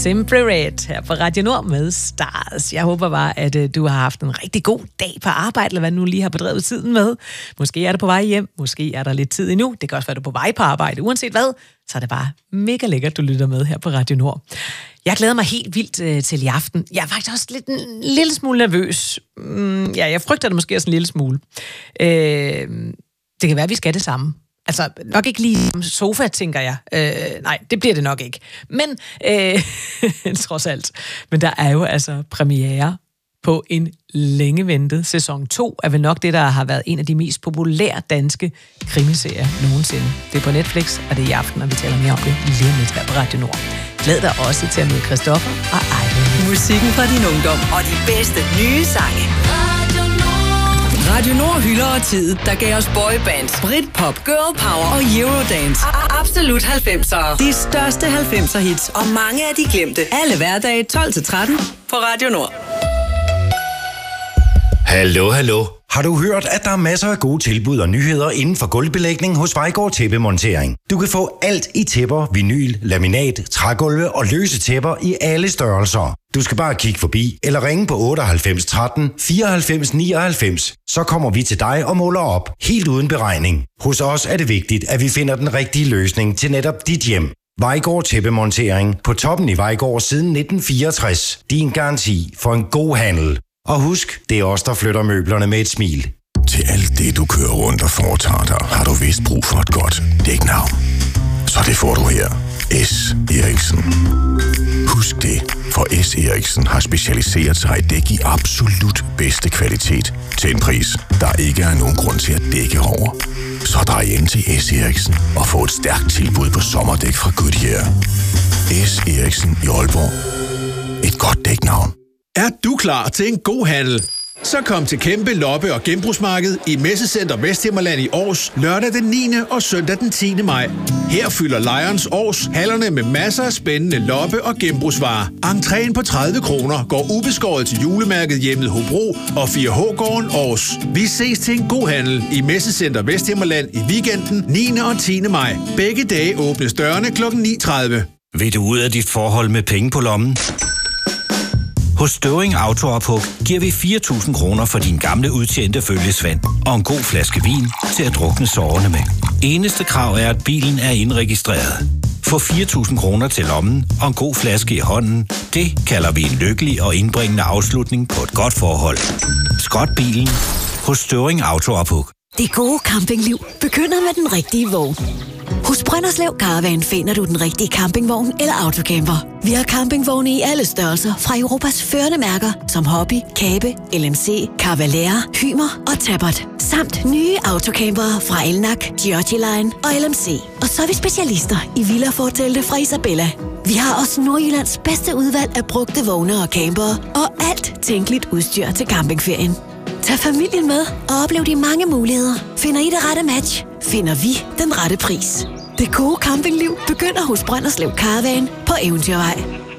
Simply Red her på Radio Nord med Stars. Jeg håber bare, at du har haft en rigtig god dag på arbejde, eller hvad du nu lige har bedrevet tiden med. Måske er du på vej hjem, måske er der lidt tid endnu. Det kan også være, du er på vej på arbejde. Uanset hvad, så er det bare mega lækkert, du lytter med her på Radio Nord. Jeg glæder mig helt vildt til i aften. Jeg er faktisk også en lille smule nervøs. Jeg frygter det måske også en lille smule. Det kan være, at vi skal det samme. Altså, nok ikke lige som sofa, tænker jeg. Nej, det bliver det nok ikke. Men, trods alt. Men der er jo altså premiere på en længe ventet sæson 2, er vel nok det, der har været en af de mest populære danske krimiserier nogensinde. Det er på Netflix, og det er i aften, og vi taler mere om det lige om lidt her på Radio Nord. Glæd dig også til at møde Christoffer og Ejvind. Musikken fra din ungdom og de bedste nye sange. Radio Nord hylder tid, der gav os boybands, Britpop, girl power og Eurodance. Absolut 90'ere. De største 90'er hits og mange af de glemte. Alle hverdage 12-13 på Radio Nord. Hallo. Har du hørt, at der er masser af gode tilbud og nyheder inden for gulvbelægning hos Vejgaard Tæppemontering? Du kan få alt i tæpper, vinyl, laminat, trægulve og løse tæpper i alle størrelser. Du skal bare kigge forbi eller ringe på 98 13 94 99. Så kommer vi til dig og måler op, helt uden beregning. Hos os er det vigtigt, at vi finder den rigtige løsning til netop dit hjem. Vejgaard Tæppemontering på toppen i Vejgaard siden 1964. Din garanti for en god handel. Og husk, det er os, der flytter møblerne med et smil. Til alt det, du kører rundt og foretager dig, har du vist brug for et godt dæknavn. Så det får du her. S. Eriksen. Husk det, for S. Eriksen har specialiseret sig i dæk i absolut bedste kvalitet til en pris, der ikke er nogen grund til at dække over. Så drej ind til S. Eriksen og få et stærkt tilbud på sommerdæk fra Goodyear. S. Eriksen i Aalborg. Et godt dæknavn. Er du klar til en god handel? Så kom til Kæmpe Loppe- og Genbrugsmarked i Messecenter Vesthimmerland i Aars lørdag den 9. og søndag den 10. maj. Her fylder Lions Aars hallerne med masser af spændende loppe- og genbrugsvarer. Entréen på 30 kroner går ubeskåret til julemærket Hjemmet Hobro og 4H-gården Aars. Vi ses til en god handel i Messecenter Vesthimmerland i weekenden 9. og 10. maj. Begge dage åbnes dørene kl. 9:30. Vil du ud af dit forhold med penge på lommen? Hos Støvring Autoophug giver vi 4.000 kroner for din gamle udtjente følgesvend og en god flaske vin til at drukne sårene med. Eneste krav er, at bilen er indregistreret. Få 4.000 kroner til lommen og en god flaske i hånden. Det kalder vi en lykkelig og indbringende afslutning på et godt forhold. Skrot bilen hos Støvring Autoophug. Det gode campingliv begynder med den rigtige vogn. Hos Brønderslev Caravan finder du den rigtige campingvogn eller autocamper. Vi har campingvogne i alle størrelser fra Europas førende mærker som Hobby, Kabe, LMC, Cavalera, Hymer og Tabbert. Samt nye autocampere fra Elnak, Giorgi Line og LMC. Og så er vi specialister i villafortelte fra Isabella. Vi har også Nordjyllands bedste udvalg af brugte vogne og campere og alt tænkeligt udstyr til campingferien. Tag familien med og oplev de mange muligheder. Finder I det rette match, finder vi den rette pris. Det gode campingliv begynder hos Brønderslev Caravan på Eventyrvej.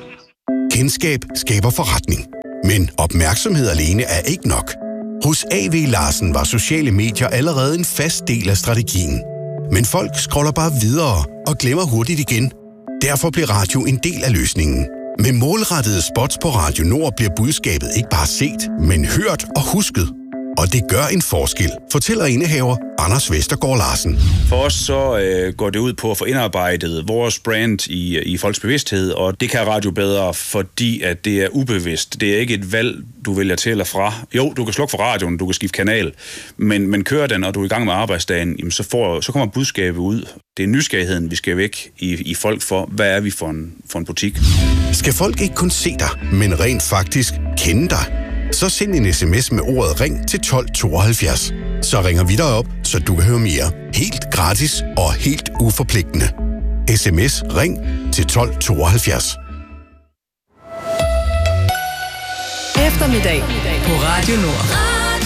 Kendskab skaber forretning, men opmærksomhed alene er ikke nok. Hos A.V. Larsen var sociale medier allerede en fast del af strategien. Men folk scroller bare videre og glemmer hurtigt igen. Derfor bliver radio en del af løsningen. Med målrettede spots på Radio Nord bliver budskabet ikke bare set, men hørt og husket. Og det gør en forskel, fortæller indehaver Anders Vestergaard Larsen. For os så går det ud på at få indarbejdet vores brand i folks bevidsthed, og det kan radio bedre, fordi at det er ubevidst. Det er ikke et valg, du vælger til eller fra. Jo, du kan slukke for radioen, du kan skifte kanal, men kører den, og du er i gang med arbejdsdagen, jamen så kommer budskabet ud. Det er nysgerrigheden, vi skal væk i folk for, hvad er vi for en butik. Skal folk ikke kun se dig, men rent faktisk kende dig? Så send en sms med ordet ring til 1272. Så ringer vi dig op, så du kan høre mere. Helt gratis og helt uforpligtende. SMS ring til 1272. Eftermiddag på Radio Nord.